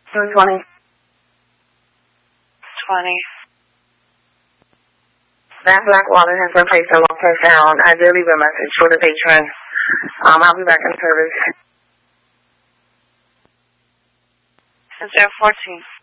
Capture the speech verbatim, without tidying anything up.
two twenty. twenty. That Blackwater has been placed on long-term sound. I did leave a message for the patron. Um, I'll be back in service. zero fourteen.